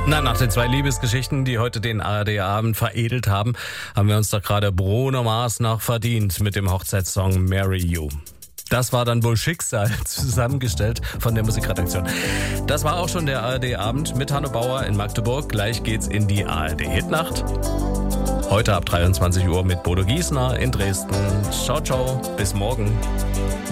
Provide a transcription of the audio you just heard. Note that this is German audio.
Na, nach den 2 Liebesgeschichten, die heute den ARD-Abend veredelt haben wir uns doch gerade Bruno Mars noch verdient mit dem Hochzeitssong Marry You. Das war dann wohl Schicksal, zusammengestellt von der Musikredaktion. Das war auch schon der ARD-Abend mit Hanno Bauer in Magdeburg. Gleich geht's in die ARD-Hitnacht. Heute ab 23 Uhr mit Bodo Giesner in Dresden. Ciao, ciao, bis morgen.